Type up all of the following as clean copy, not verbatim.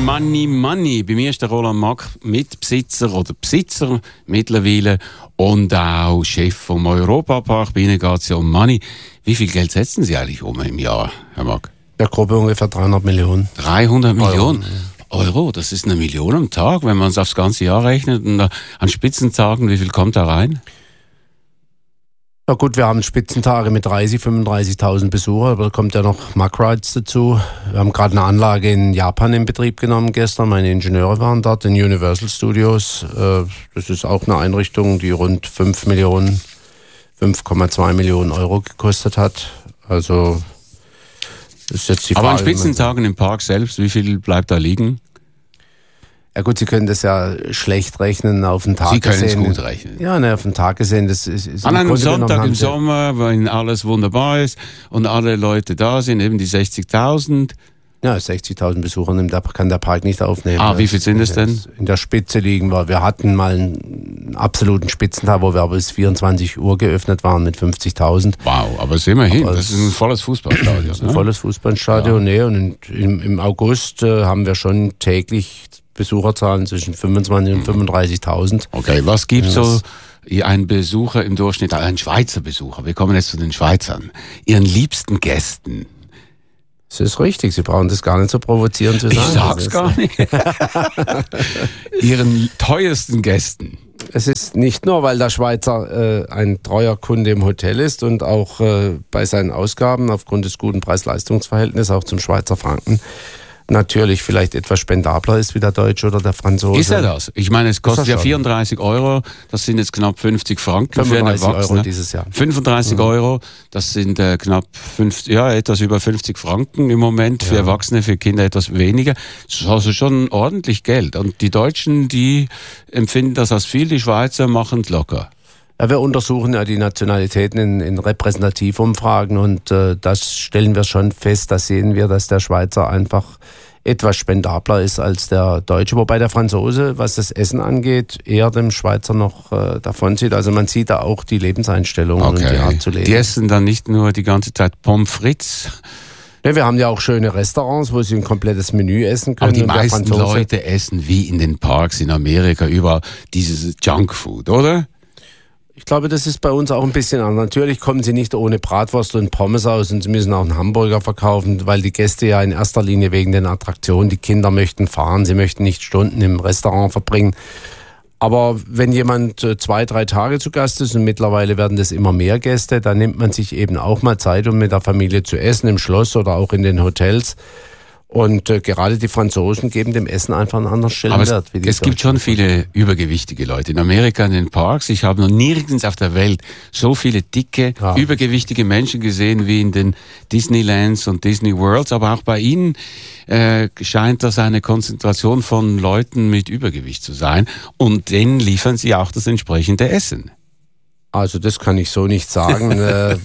Money, Money. Bei mir ist der Roland Mack Mitbesitzer oder Besitzer mittlerweile und auch Chef vom Europapark. Bei Ihnen geht es ja um Money. Wie viel Geld setzen Sie eigentlich im Jahr, Herr Mack? Der Gruppe ungefähr 300 Millionen. 300 Millionen Euro, das ist 1 Million am Tag, wenn man es aufs ganze Jahr rechnet. Und an Spitzentagen, wie viel kommt da rein? Ja gut, wir haben Spitzentage mit 35.000 Besucher, aber da kommt ja noch Mack-Rides dazu. Wir haben gerade eine Anlage in Japan in Betrieb genommen gestern, meine Ingenieure waren dort in Universal Studios. Das ist auch eine Einrichtung, die rund 5,2 Millionen Euro gekostet hat. Also das ist jetzt die Frage. Aber an Spitzentagen im Park selbst, wie viel bleibt da liegen? Ja gut, Sie können das ja schlecht rechnen auf den Tag gesehen. Sie können es gut rechnen. Ja, auf den Tag gesehen. Das ist an einem Sonntag im Sommer, wenn alles wunderbar ist und alle Leute da sind, eben die 60.000. Ja, 60.000 Besucher kann der Park nicht aufnehmen. Wie viel sind es denn? In der Spitze liegen wir. Wir hatten mal einen absoluten Spitzentag, wo wir bis 24 Uhr geöffnet waren mit 50.000. Wow, aber es ist immerhin. Das ist ein volles Fußballstadion. Das ist ein volles Fußballstadion, ja. Und im August haben wir schon täglich Besucherzahlen zwischen 25.000 und 35.000. Okay, was gibt so ein Besucher im Durchschnitt, ein Schweizer Besucher? Wir kommen jetzt zu den Schweizern. Ihren liebsten Gästen. Das ist richtig, Sie brauchen das gar nicht so provozieren zu sagen. Ich sag's gar nicht. Ihren teuersten Gästen. Es ist nicht nur, weil der Schweizer ein treuer Kunde im Hotel ist und auch bei seinen Ausgaben aufgrund des guten Preis-Leistungs-Verhältnisses auch zum Schweizer Franken natürlich vielleicht etwas spendabler ist wie der Deutsche oder der Franzose. Ist er das? Ich meine, es kostet ja 34 Euro, das sind jetzt knapp 50 Franken für einen Erwachsenen. Euro dieses Jahr. 35 Euro, das sind etwas über 50 Franken im Moment, für Erwachsene, für Kinder etwas weniger. Das ist also schon ordentlich Geld. Und die Deutschen, die empfinden das als viel, die Schweizer machen es locker. Ja, wir untersuchen ja die Nationalitäten in Repräsentativumfragen und das stellen wir schon fest, da sehen wir, dass der Schweizer einfach etwas spendabler ist als der Deutsche, wobei der Franzose, was das Essen angeht, eher dem Schweizer noch davon zieht. Also man sieht da auch die Lebenseinstellung und die Art zu leben. Die essen dann nicht nur die ganze Zeit Pommes frites. Ja, wir haben ja auch schöne Restaurants, wo sie ein komplettes Menü essen können. Aber die meisten Leute essen wie in den Parks in Amerika überall dieses Junkfood, oder? Ich glaube, das ist bei uns auch ein bisschen anders. Natürlich kommen sie nicht ohne Bratwurst und Pommes aus und sie müssen auch einen Hamburger verkaufen, weil die Gäste ja in erster Linie wegen den Attraktionen, die Kinder möchten fahren, sie möchten nicht Stunden im Restaurant verbringen. Aber wenn jemand 2-3 Tage zu Gast ist und mittlerweile werden das immer mehr Gäste, dann nimmt man sich eben auch mal Zeit, um mit der Familie zu essen im Schloss oder auch in den Hotels. Und gerade die Franzosen geben dem Essen einfach einen anderen Stellenwert. Aber es gibt schon viele übergewichtige Leute. In Amerika in den Parks, ich habe noch nirgends auf der Welt so viele dicke, übergewichtige Menschen gesehen wie in den Disneylands und Disney Worlds. Aber auch bei Ihnen scheint das eine Konzentration von Leuten mit Übergewicht zu sein. Und denen liefern Sie auch das entsprechende Essen. Also das kann ich so nicht sagen.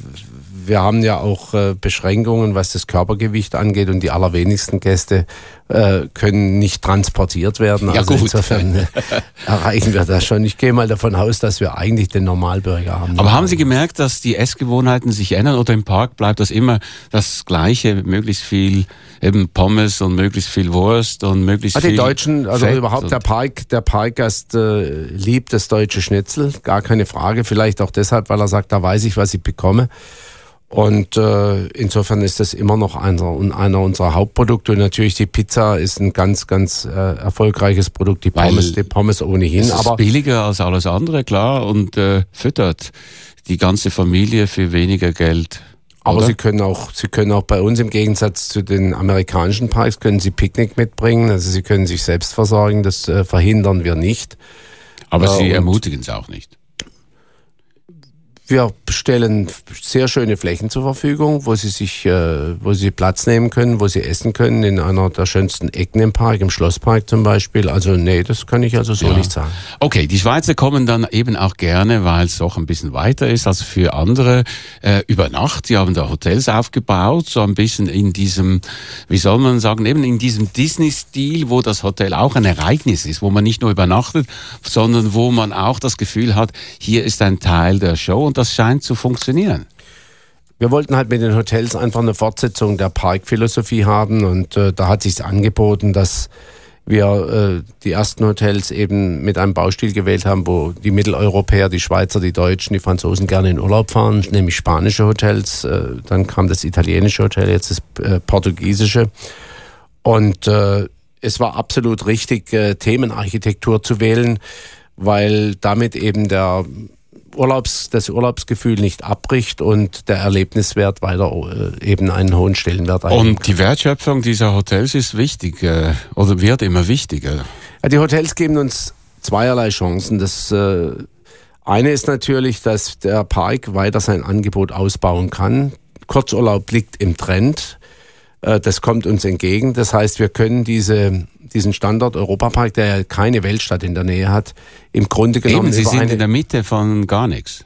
Wir haben ja auch Beschränkungen, was das Körpergewicht angeht und die allerwenigsten Gäste können nicht transportiert werden. Ja, also gut. Insofern erreichen wir das schon. Ich gehe mal davon aus, dass wir eigentlich den Normalbürger haben. Aber haben Sie gemerkt, dass die Essgewohnheiten sich ändern oder im Park bleibt das immer das Gleiche, möglichst viel eben Pommes und möglichst viel Wurst und möglichst viel Die Deutschen, also Fett überhaupt der Parkgast liebt das deutsche Schnitzel, gar keine Frage. Vielleicht auch deshalb, weil er sagt, da weiß ich, was ich bekomme. Und insofern ist das immer noch einer unserer Hauptprodukte. Und natürlich die Pizza ist ein ganz, ganz erfolgreiches Produkt. Die Pommes ohnehin. Es ist billiger als alles andere, klar, und füttert die ganze Familie für weniger Geld. Aber Sie können auch bei uns im Gegensatz zu den amerikanischen Parks können Sie Picknick mitbringen. Also Sie können sich selbst versorgen. Das verhindern wir nicht. Aber Sie ermutigen es auch nicht. Wir stellen sehr schöne Flächen zur Verfügung, wo Sie Platz nehmen können, wo Sie essen können, in einer der schönsten Ecken im Park, im Schlosspark zum Beispiel. Also nee, das kann ich also so nicht sagen. Okay, die Schweizer kommen dann eben auch gerne, weil es doch ein bisschen weiter ist als für andere, über Nacht. Sie haben da Hotels aufgebaut, so ein bisschen in diesem, wie soll man sagen, eben in diesem Disney-Stil, wo das Hotel auch ein Ereignis ist, wo man nicht nur übernachtet, sondern wo man auch das Gefühl hat, hier ist ein Teil der Show und das scheint zu funktionieren. Wir wollten halt mit den Hotels einfach eine Fortsetzung der Parkphilosophie haben und da hat sich's angeboten, dass wir die ersten Hotels eben mit einem Baustil gewählt haben, wo die Mitteleuropäer, die Schweizer, die Deutschen, die Franzosen gerne in Urlaub fahren, nämlich spanische Hotels. Dann kam das italienische Hotel, jetzt das portugiesische. Und es war absolut richtig, Themenarchitektur zu wählen, weil damit eben das Urlaubsgefühl nicht abbricht und der Erlebniswert weiter eben einen hohen Stellenwert einnimmt. Und die Wertschöpfung dieser Hotels ist wichtig oder wird immer wichtiger. Ja, die Hotels geben uns zweierlei Chancen. Das eine ist natürlich, dass der Park weiter sein Angebot ausbauen kann. Kurzurlaub liegt im Trend. Das kommt uns entgegen. Das heißt, wir können diesen Standort Europapark, der ja keine Weltstadt in der Nähe hat, im Grunde genommen... Eben, Sie sind in der Mitte von gar nichts.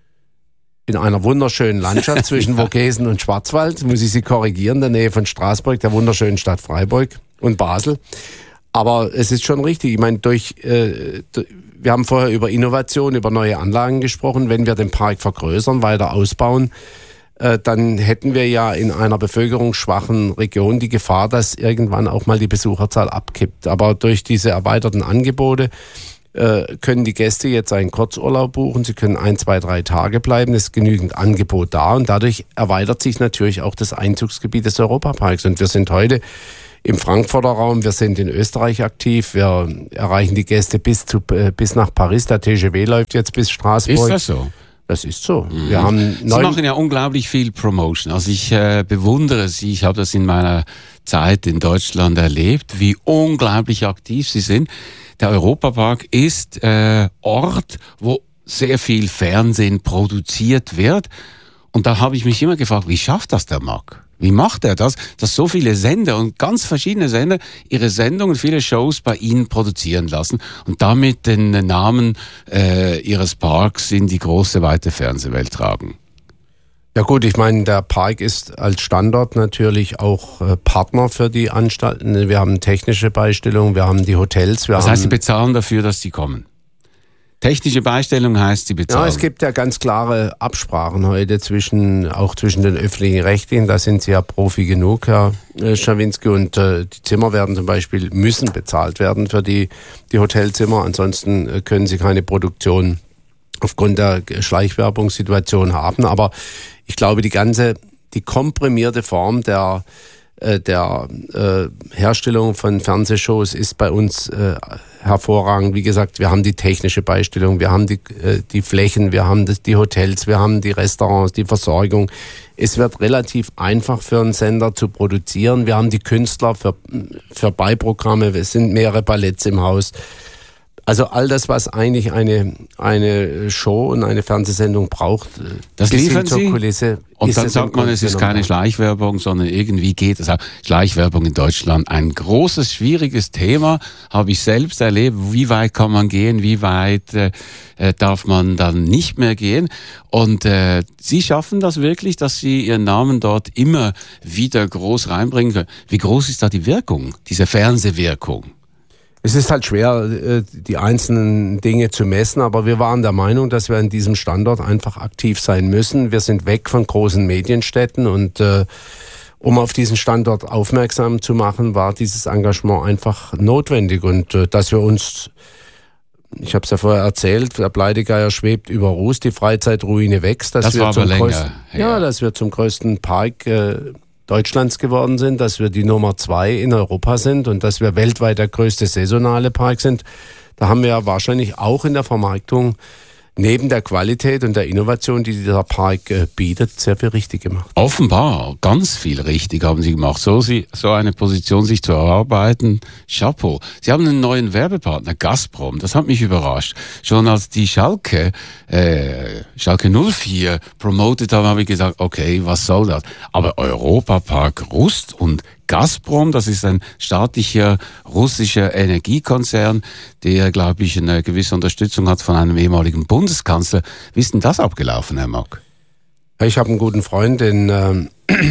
In einer wunderschönen Landschaft zwischen Vogesen und Schwarzwald, muss ich Sie korrigieren, in der Nähe von Straßburg, der wunderschönen Stadt Freiburg und Basel. Aber es ist schon richtig. Ich meine, wir haben vorher über Innovation, über neue Anlagen gesprochen. Wenn wir den Park vergrößern, weiter ausbauen, dann hätten wir ja in einer bevölkerungsschwachen Region die Gefahr, dass irgendwann auch mal die Besucherzahl abkippt. Aber durch diese erweiterten Angebote können die Gäste jetzt einen Kurzurlaub buchen. Sie können 1, 2, 3 Tage bleiben. Es ist genügend Angebot da und dadurch erweitert sich natürlich auch das Einzugsgebiet des Europaparks. Und wir sind heute im Frankfurter Raum, wir sind in Österreich aktiv, wir erreichen die Gäste bis nach Paris. Der TGV läuft jetzt bis Straßburg. Ist das so? Das ist so. Wir haben Sie machen ja unglaublich viel Promotion. Also ich bewundere Sie. Ich habe das in meiner Zeit in Deutschland erlebt, wie unglaublich aktiv Sie sind. Der Europapark ist Ort, wo sehr viel Fernsehen produziert wird. Und da habe ich mich immer gefragt, wie schafft das der Marc? Wie macht er das, dass so viele Sender und ganz verschiedene Sender ihre Sendungen, viele Shows bei Ihnen produzieren lassen und damit den Namen Ihres Parks in die große, weite Fernsehwelt tragen? Ja gut, ich meine, der Park ist als Standort natürlich auch Partner für die Anstalten. Wir haben technische Beistellungen, wir haben die Hotels. Das heißt, Sie bezahlen dafür, dass Sie kommen? Technische Beistellung heißt, Sie bezahlen? Ja, es gibt ja ganz klare Absprachen heute auch zwischen den öffentlichen Rechtlichen. Da sind Sie ja Profi genug, Herr Schawinski. Und die Zimmer müssen bezahlt werden für die Hotelzimmer. Ansonsten können Sie keine Produktion aufgrund der Schleichwerbungssituation haben. Aber ich glaube, die komprimierte Form der Herstellung von Fernsehshows ist bei uns hervorragend. Wie gesagt, wir haben die technische Beistellung, wir haben die Flächen, wir haben die Hotels, wir haben die Restaurants, die Versorgung. Es wird relativ einfach für einen Sender zu produzieren. Wir haben die Künstler für Beiprogramme, es sind mehrere Balletts im Haus. Also all das, was eigentlich eine Show und eine Fernsehsendung braucht, das liefern Sie? Kulisse, und dann sagt man, es ist keine Schleichwerbung, sondern irgendwie geht es auch. Schleichwerbung in Deutschland, ein großes, schwieriges Thema, habe ich selbst erlebt. Wie weit kann man gehen, wie weit darf man dann nicht mehr gehen? Und Sie schaffen das wirklich, dass Sie Ihren Namen dort immer wieder groß reinbringen können. Wie groß ist da die Wirkung, diese Fernsehwirkung? Es ist halt schwer, die einzelnen Dinge zu messen, aber wir waren der Meinung, dass wir an diesem Standort einfach aktiv sein müssen. Wir sind weg von großen Medienstädten und um auf diesen Standort aufmerksam zu machen, war dieses Engagement einfach notwendig. Und dass wir uns, ich habe es ja vorher erzählt, der Pleitegeier schwebt über Ruß, die Freizeitruine wächst. Das war aber länger. Ja, dass wir zum größten Park Deutschlands geworden sind, dass wir die Nummer 2 in Europa sind und dass wir weltweit der größte saisonale Park sind. Da haben wir ja wahrscheinlich auch in der Vermarktung neben der Qualität und der Innovation, die dieser Park bietet, sehr viel richtig gemacht. Offenbar, ganz viel richtig haben Sie gemacht. So eine Position sich zu erarbeiten, Chapeau. Sie haben einen neuen Werbepartner, Gazprom, das hat mich überrascht. Schon als die Schalke 04 promotet haben, habe ich gesagt, okay, was soll das? Aber Europapark Rust und Gazprom, das ist ein staatlicher russischer Energiekonzern, der, glaube ich, eine gewisse Unterstützung hat von einem ehemaligen Bundeskanzler. Wie ist denn das abgelaufen, Herr Mack? Ich habe einen guten Freund, den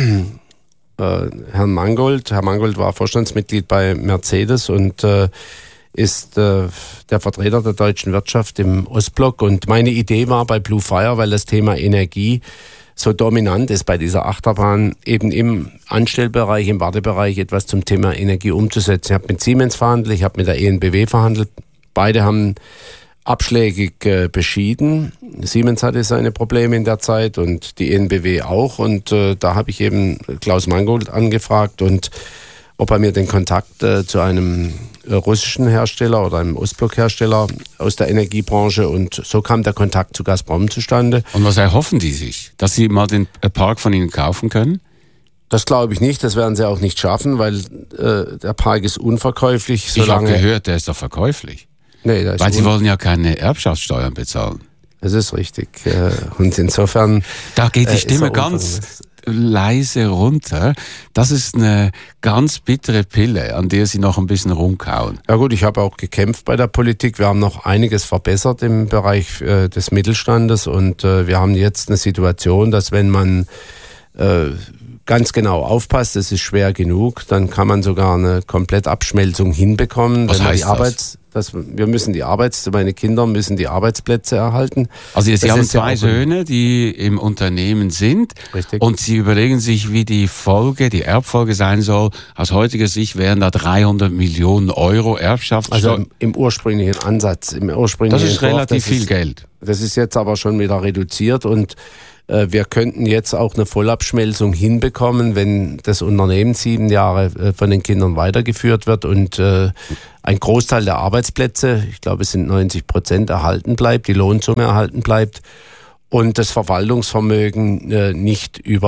Herrn Mangold. Herr Mangold war Vorstandsmitglied bei Mercedes und ist der Vertreter der deutschen Wirtschaft im Ostblock. Und meine Idee war bei Blue Fire, weil das Thema Energie so dominant ist bei dieser Achterbahn, eben im Anstellbereich, im Wartebereich etwas zum Thema Energie umzusetzen. Ich habe mit Siemens verhandelt, ich habe mit der EnBW verhandelt. Beide haben abschlägig beschieden. Siemens hatte seine Probleme in der Zeit und die EnBW auch. Und da habe ich eben Klaus Mangold angefragt und ob er mir den Kontakt zu einem russischen Hersteller oder einem Ostblockhersteller aus der Energiebranche, und so kam der Kontakt zu Gazprom zustande. Und was erhoffen die sich? Dass sie mal den Park von Ihnen kaufen können? Das glaube ich nicht, das werden sie auch nicht schaffen, weil der Park ist unverkäuflich. Ich habe gehört, der ist doch verkäuflich. Nee, weil sie wollen ja keine Erbschaftssteuern bezahlen. Das ist richtig. Und insofern... Da geht die Stimme ganz leise runter. Das ist eine ganz bittere Pille, an der Sie noch ein bisschen rumkauen. Ja gut, ich habe auch gekämpft bei der Politik. Wir haben noch einiges verbessert im Bereich des Mittelstandes und wir haben jetzt eine Situation, dass wenn man ganz genau aufpasst, es ist schwer genug, dann kann man sogar eine Komplettabschmelzung hinbekommen. Was heißt das? Meine Kinder müssen die Arbeitsplätze erhalten. Also Sie haben zwei Söhne, die im Unternehmen sind. Richtig. Und Sie überlegen sich, wie die Erbfolge sein soll. Aus heutiger Sicht wären da 300 Millionen Euro Erbschaftssteuer. Also im ursprünglichen Ansatz, das ist relativ viel Geld. Das ist jetzt aber schon wieder reduziert und wir könnten jetzt auch eine Vollabschmelzung hinbekommen, wenn das Unternehmen 7 Jahre von den Kindern weitergeführt wird und ein Großteil der Arbeitsplätze, ich glaube es sind 90%, erhalten bleibt, die Lohnsumme erhalten bleibt und das Verwaltungsvermögen nicht über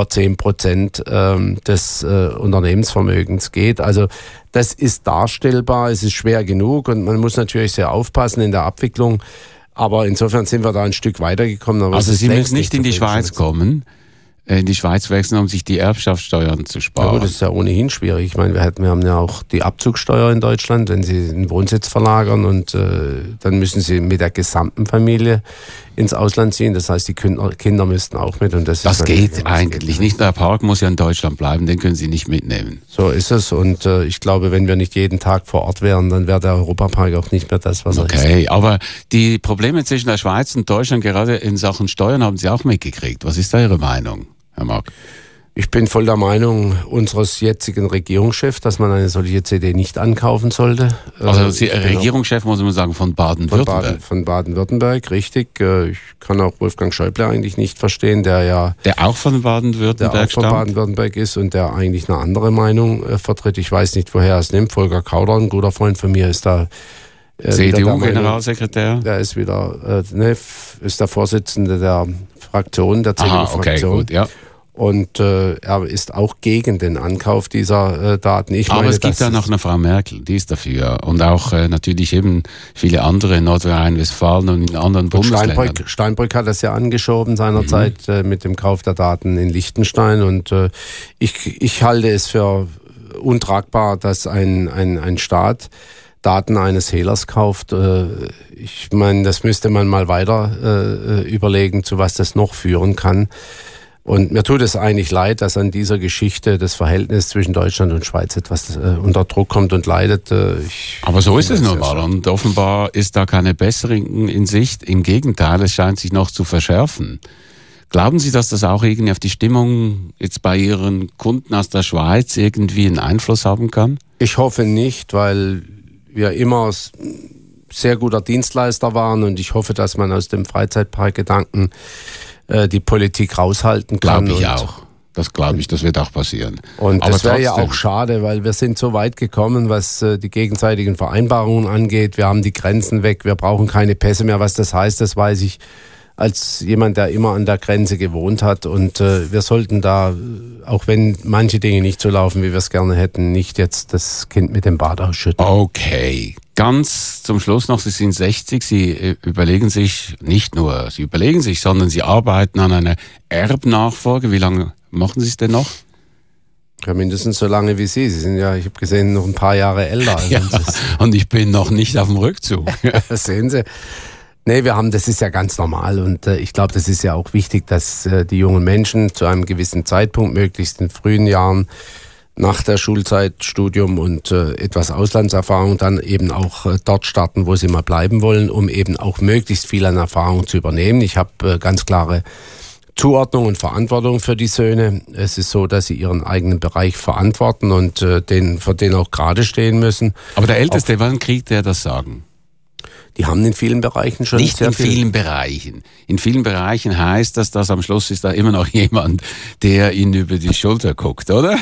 10% des Unternehmensvermögens geht. Also das ist darstellbar, es ist schwer genug und man muss natürlich sehr aufpassen in der Abwicklung. Aber insofern sind wir da ein Stück weitergekommen. Aber also Sie müssen nicht in die Schweiz kommen, in die Schweiz wechseln, um sich die Erbschaftssteuern zu sparen. Ja gut, das ist ja ohnehin schwierig. Ich meine, wir haben ja auch die Abzugssteuer in Deutschland, wenn Sie einen Wohnsitz verlagern und dann müssen Sie mit der gesamten Familie ins Ausland ziehen. Das heißt, die Kinder müssten auch mit. Und das geht eigentlich nicht. Der Park muss ja in Deutschland bleiben, den können Sie nicht mitnehmen. So ist es und ich glaube, wenn wir nicht jeden Tag vor Ort wären, dann wäre der Europapark auch nicht mehr das, was er ist. Okay, aber die Probleme zwischen der Schweiz und Deutschland, gerade in Sachen Steuern, haben Sie auch mitgekriegt. Was ist da Ihre Meinung, Herr Mark? Ich bin voll der Meinung unseres jetzigen Regierungschefs, dass man eine solche CD nicht ankaufen sollte. Also Regierungschef, muss man sagen, von Baden-Württemberg. Von Baden-Württemberg, richtig. Ich kann auch Wolfgang Schäuble eigentlich nicht verstehen, der auch von Baden-Württemberg stammt. Der auch von Baden-Württemberg ist und der eigentlich eine andere Meinung vertritt. Ich weiß nicht, woher er es nimmt. Volker Kauder, ein guter Freund von mir, ist da CDU-Generalsekretär? Der ist wieder, ist der Vorsitzende der Fraktion, der CDU-Fraktion. Okay, gut, ja. Und er ist auch gegen den Ankauf dieser Daten. Aber es gibt ja noch eine Frau Merkel, die ist dafür. Und auch natürlich eben viele andere in Nordrhein-Westfalen und in anderen Bundesländern. Steinbrück hat das ja angeschoben seinerzeit mit dem Kauf der Daten in Liechtenstein. Und ich halte es für untragbar, dass ein Staat Daten eines Hehlers kauft. Ich meine, das müsste man mal weiter überlegen, zu was das noch führen kann. Und mir tut es eigentlich leid, dass an dieser Geschichte das Verhältnis zwischen Deutschland und Schweiz etwas unter Druck kommt und leidet. Aber so ist es nun mal. Und offenbar ist da keine Besserung in Sicht. Im Gegenteil, es scheint sich noch zu verschärfen. Glauben Sie, dass das auch irgendwie auf die Stimmung jetzt bei Ihren Kunden aus der Schweiz irgendwie einen Einfluss haben kann? Ich hoffe nicht, weil wir immer sehr guter Dienstleister waren und ich hoffe, dass man aus dem Freizeitparkgedanken die Politik raushalten kann. Glaube ich auch. Das glaube ich, das wird auch passieren. Und aber das wäre ja auch schade, weil wir sind so weit gekommen, was die gegenseitigen Vereinbarungen angeht. Wir haben die Grenzen weg, wir brauchen keine Pässe mehr. Was das heißt, das weiß ich als jemand, der immer an der Grenze gewohnt hat. Und wir sollten da, auch wenn manche Dinge nicht so laufen, wie wir es gerne hätten, nicht jetzt das Kind mit dem Bad ausschütten. Okay. Ganz zum Schluss noch, Sie sind 60, Sie überlegen sich, sondern Sie arbeiten an einer Erbnachfolge. Wie lange machen Sie es denn noch? Ja, mindestens so lange wie Sie. Sie sind ja, ich habe gesehen, noch ein paar Jahre älter. Ja, und ich bin noch nicht auf dem Rückzug. Das sehen Sie. Nee, das ist ja ganz normal und ich glaube, das ist ja auch wichtig, dass die jungen Menschen zu einem gewissen Zeitpunkt, möglichst in frühen Jahren, nach der Schulzeit, Studium und etwas Auslandserfahrung dann eben auch dort starten, wo sie mal bleiben wollen, um eben auch möglichst viel an Erfahrung zu übernehmen. Ich habe ganz klare Zuordnung und Verantwortung für die Söhne. Es ist so, dass sie ihren eigenen Bereich verantworten und für den auch gerade stehen müssen. Aber der Älteste, wann kriegt der das Sagen? Die haben in vielen Bereichen schon nicht sehr viel. Nicht in vielen Bereichen. In vielen Bereichen heißt das, dass am Schluss ist da immer noch jemand, der ihnen über die Schulter guckt, oder?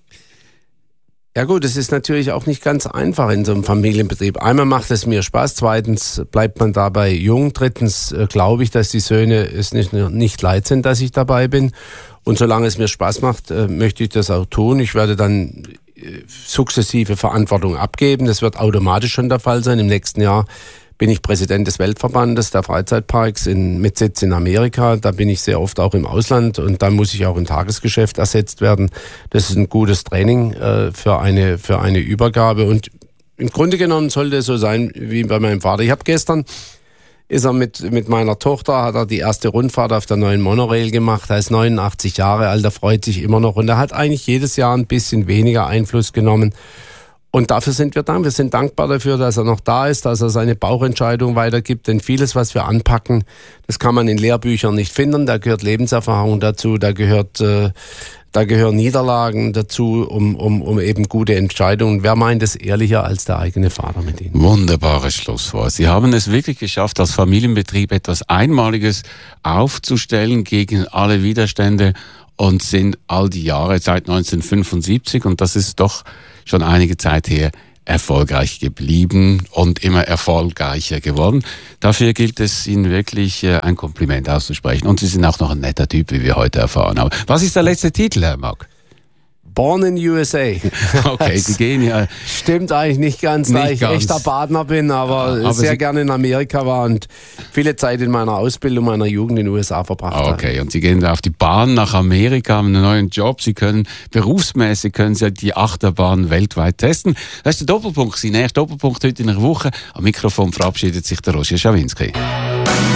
Ja gut, es ist natürlich auch nicht ganz einfach in so einem Familienbetrieb. Einmal macht es mir Spaß, zweitens bleibt man dabei jung, drittens glaube ich, dass die Söhne es nicht leid sind, dass ich dabei bin. Und solange es mir Spaß macht, möchte ich das auch tun. Ich werde dann sukzessive Verantwortung abgeben. Das wird automatisch schon der Fall sein. Im nächsten Jahr bin ich Präsident des Weltverbandes der Freizeitparks mit Sitz in Amerika. Da bin ich sehr oft auch im Ausland und dann muss ich auch im Tagesgeschäft ersetzt werden. Das ist ein gutes Training für eine Übergabe und im Grunde genommen sollte es so sein wie bei meinem Vater. Ich habe gestern ist er mit meiner Tochter, hat er die erste Rundfahrt auf der neuen Monorail gemacht. Er ist 89 Jahre alt, er freut sich immer noch und er hat eigentlich jedes Jahr ein bisschen weniger Einfluss genommen. Und dafür sind wir dankbar. Wir sind dankbar dafür, dass er noch da ist, dass er seine Bauchentscheidung weitergibt. Denn vieles, was wir anpacken, das kann man in Lehrbüchern nicht finden. Da gehört Lebenserfahrung dazu, da gehören Niederlagen dazu, um eben gute Entscheidungen. Wer meint es ehrlicher als der eigene Vater mit Ihnen? Wunderbares Schlusswort. Sie haben es wirklich geschafft, als Familienbetrieb etwas Einmaliges aufzustellen gegen alle Widerstände und sind all die Jahre seit 1975, und das ist doch schon einige Zeit her, erfolgreich geblieben und immer erfolgreicher geworden. Dafür gilt es Ihnen wirklich ein Kompliment auszusprechen. Und Sie sind auch noch ein netter Typ, wie wir heute erfahren haben. Was ist der letzte Titel, Herr Mack? Born in USA. Okay, Sie gehen ja... Stimmt eigentlich nicht ganz, da ich echter Badener bin, aber sehr gerne in Amerika war und viele Zeit in meiner Ausbildung, meiner Jugend in den USA verbracht habe. Okay, und Sie gehen auf die Bahn nach Amerika, haben einen neuen Job. Sie können berufsmäßig die Achterbahn weltweit testen. Das ist der Doppelpunkt, sein nächster Doppelpunkt heute in einer Woche. Am Mikrofon verabschiedet sich der Roger Schawinski.